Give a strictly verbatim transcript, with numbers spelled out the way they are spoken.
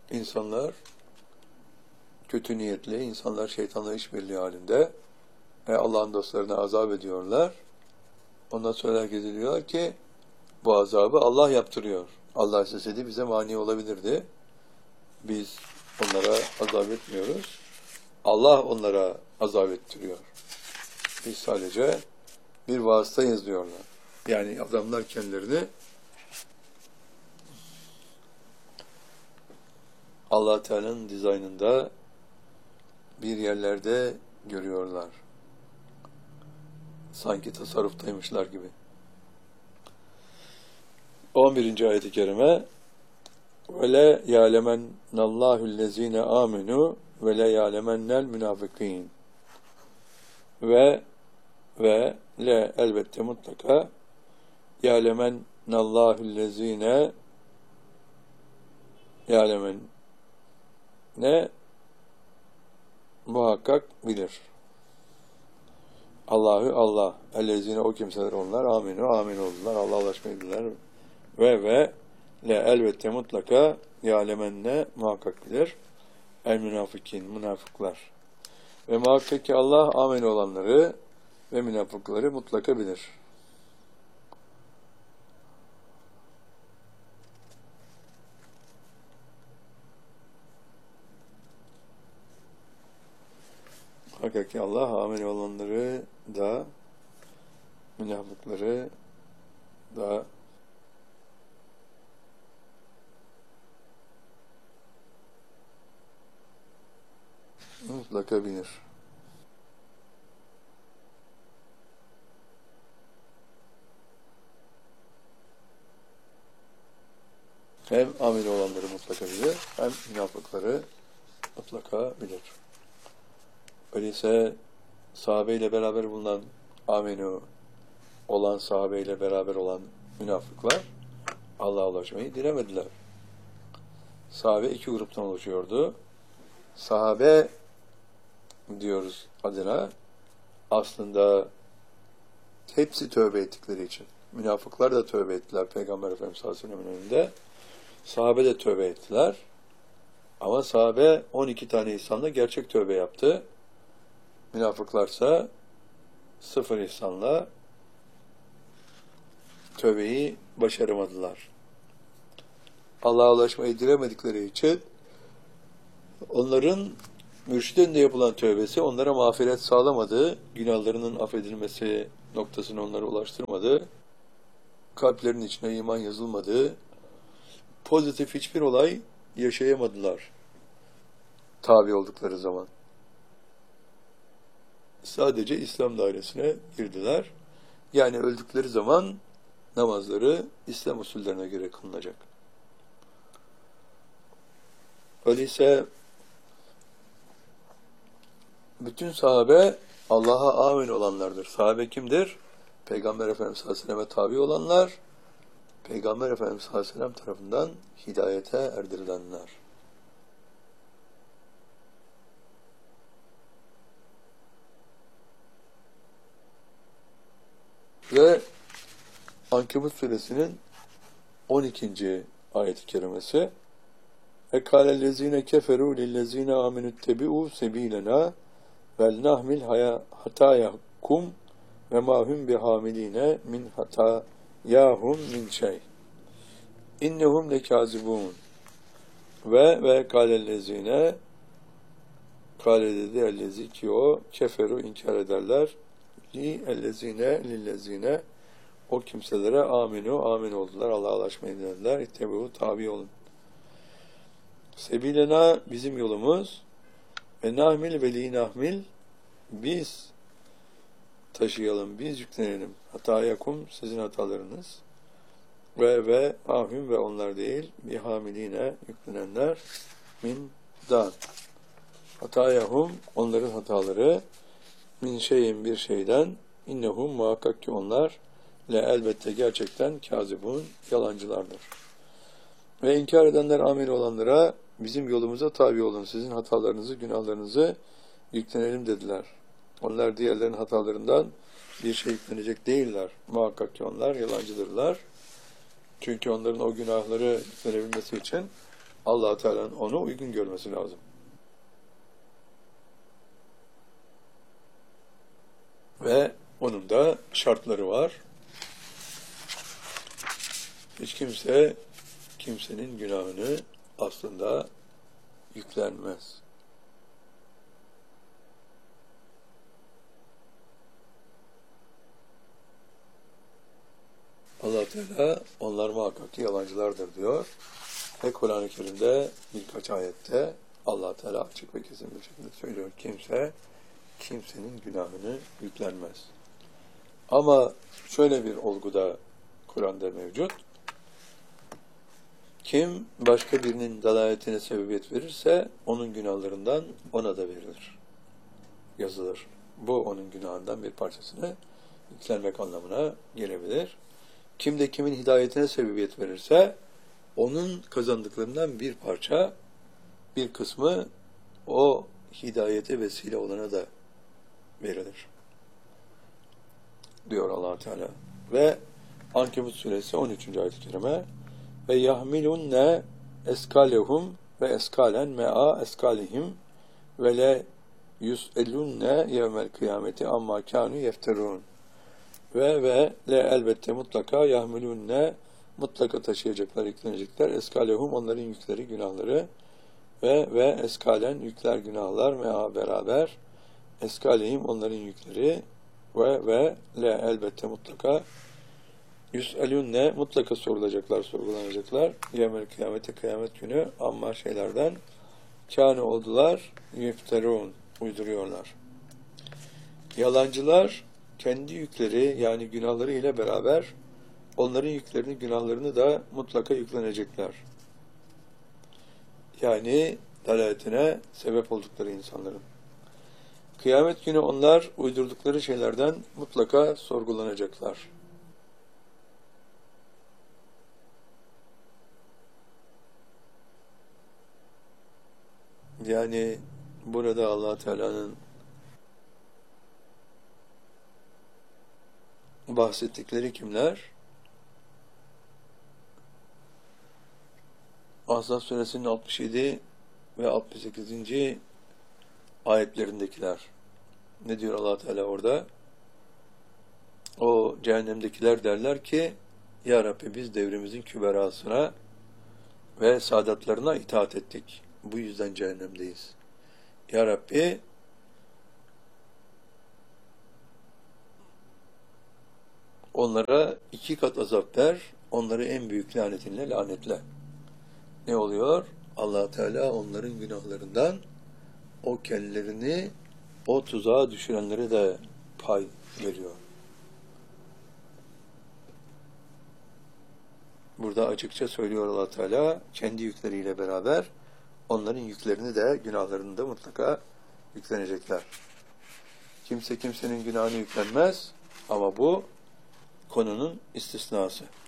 insanlar kötü niyetli, insanlar şeytanla işbirliği halinde ve Allah'ın dostlarına azap ediyorlar. Ondan sonra herkes diyorlar ki bu azabı Allah yaptırıyor. Allah isteseydi bize mani olabilirdi. Biz onlara azap etmiyoruz. Allah onlara azap ettiriyor. Biz sadece bir vasıtayız diyorlar. Yani adamlar kendilerini Allah Teala'nın dizaynında bir yerlerde görüyorlar. Sanki tasarruftaymışlar gibi. on birinci ayet-i kerime وَلَا يَعْلَمَنَّ اللّٰهُ الَّذ۪ينَ آمَنُوا وَلَا يَعْلَمَنَّ الْمُنَافِقِينَ Ve ve le elbette mutlaka يَعْلَمَنَّ اللّٰهُ الَّذ۪ينَ يَعْلَمَنَّ ne muhakkak bilir. Allah'ı Allah. Ellezine o kimseler onlar. Aminu amin oldular. Allah'a ulaşmaydılar. Ve ve le elbette mutlaka ya'lemenne muhakkak bilir. El münafikin. Münafıklar. Ve muhakkak ki Allah amin olanları ve münafıkları mutlaka bilir. Muhakkak ki Allah amin olanları da münafıkları da mutlaka bilir. Hem amin olanları mutlaka bilir, hem münafıkları mutlaka bilir. Öyleyse sahabeyle beraber bulunan aminu olan sahabeyle beraber olan münafıklar Allah'a ulaşmayı dilemediler. Sahabe iki gruptan oluşuyordu. Sahabe diyoruz adına aslında hepsi tövbe ettikleri için. Münafıklar da tövbe ettiler Peygamber Efendimiz sallallahu aleyhi ve sellem'in önünde. Sahabe de tövbe ettiler. Ama sahabe on iki tane insanla gerçek tövbe yaptı. Münafıklarsa sıfır insanla tövbeyi başaramadılar. Allah'a ulaşmayı dilemedikleri için onların mürşidinde yapılan tövbesi onlara mağfiret sağlamadı, günahlarının affedilmesi noktasına onları ulaştırmadı, kalplerinin içine iman yazılmadı, pozitif hiçbir olay yaşayamadılar tabi oldukları zaman. Sadece İslam dairesine girdiler. Yani öldükleri zaman namazları İslam usullerine göre kılınacak. Öyleyse bütün sahabe Allah'a amin olanlardır. Sahabe kimdir? Peygamber Efendimiz sallallahu aleyhi ve sellem'e tabi olanlar, Peygamber Efendimiz sallallahu aleyhi ve sellem tarafından hidayete erdirilenler. Ve Ankebut suresinin on ikinci ayet-i kerimesi اَكَالَ الَّذ۪ينَ كَفَرُوا لِلَّذ۪ينَ آمِنُوا اتَّبِعُوا سَب۪يلَنَا وَلْنَحْمِلْ حَتَايَكُمْ وَمَا هُمْ بِحَامِل۪ينَ مِنْ حَتَايَاهُمْ مِنْ شَيْءٍ اِنَّهُمْ لَكَاذِبُونَ ve ve kâlellezîne kâle dedi ellezî ki o keferu inkar ederler li ellezîne lillezîne o kimselere aminu amin oldular Allah'a ulaşmayı dediler ittebu tabi olun sebilena bizim yolumuz ve nahmil ve li nahmil biz taşıyalım biz yüklenelim hatayakum sizin hatalarınız ve ve ahüm ve onlar değil bihamiline yüklenenler min dan hatayahum onların hataları min şeyin bir şeyden innehum muhakkak ki onlar le elbette gerçekten kazibun yalancılardır. Ve inkar edenler amel olanlara bizim yolumuza tabi olun sizin hatalarınızı günahlarınızı yüklenelim dediler. Onlar diğerlerinin hatalarından bir şey yüklenecek değiller. Muhakkak ki onlar yalancıdırlar. Çünkü onların o günahları yüklenebilmesi için Allah Teala'nın onu uygun görmesi lazım. Ve onun da şartları var. Hiç kimse kimsenin günahını aslında yüklenmez. Allah Teala onlar muhakkak ki yalancılardır diyor. Ve Kur'an-ı Kerim'de birkaç ayette Allah Teala açık ve kesin bir şekilde söylüyor. Kimse kimsenin günahını yüklenmez. Ama şöyle bir olgu da Kur'an'da mevcut. Kim başka birinin dalaletine sebebiyet verirse onun günahlarından ona da verilir. Yazılır. Bu onun günahından bir parçasını yüklenmek anlamına gelebilir. Kim de kimin hidayetine sebebiyet verirse onun kazandıklarından bir parça, bir kısmı o hidayete vesile olana da verilir. Diyor Allah Teala. Ve Ankebut suresi on üçüncü ayet-i kerime ve yahmilunne eskalehum ve eskalen mea eskalihim ve le yus'elunne yevmel kıyameti amma kanu yefterun. Ve ve le elbette mutlaka yahmilunne mutlaka taşıyacaklar, yüklenecekler. Eskalehum onların yükleri, günahları ve ve eskalen yükler, günahlar mea beraber eskalehim onların yükleri ve ve le elbette mutlaka yüs'elünne mutlaka sorulacaklar, sorgulanacaklar. Yevmel kıyamete kıyamet günü amma şeylerden kâne oldular yefterun uyduruyorlar. Yalancılar kendi yükleri yani günahları ile beraber onların yüklerini, günahlarını da mutlaka yüklenecekler. Yani dalaletine sebep oldukları insanların. Kıyamet günü onlar uydurdukları şeylerden mutlaka sorgulanacaklar. Yani burada Allah Teala'nın bahsettikleri kimler? Ahzab suresinin altmış yedi ve altmış sekizinci ayetlerindekiler. Ne diyor Allah Teala orada? O cehennemdekiler derler ki Ya Rabbi biz devrimizin küberasına ve saadatlarına itaat ettik. Bu yüzden cehennemdeyiz. Ya Rabbi onlara iki kat azap ver, onları en büyük lanetinle lanetle. Ne oluyor? Allah Teala onların günahlarından o kendilerini o tuzağa düşürenlere de pay veriyor. Burada açıkça söylüyor Allah Teala kendi yükleriyle beraber onların yüklerini de günahlarını da mutlaka yüklenecekler. Kimse kimsenin günahını yüklenmez ama bu konunun istisnası.